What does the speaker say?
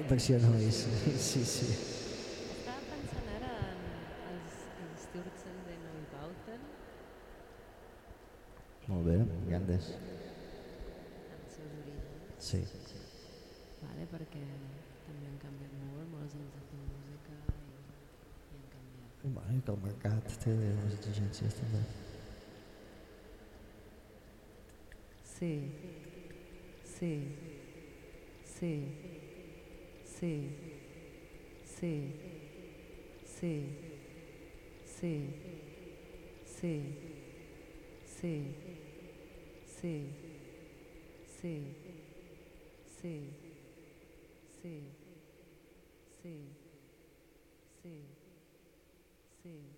Versió nois, sí, sí. Estava pensant ara en els Stürzen de Neubauten, Molt bé, grandes. en els seus orígens. Sí. Vale, perquè també han canviat molt, molts anys de fer música i han canviat. Bueno, que el mercat té les exigències també. Sí, sí, sí, sí, sí, sí, sí, sí, sí, sí, sí, sí, sí, sí, sí, sí.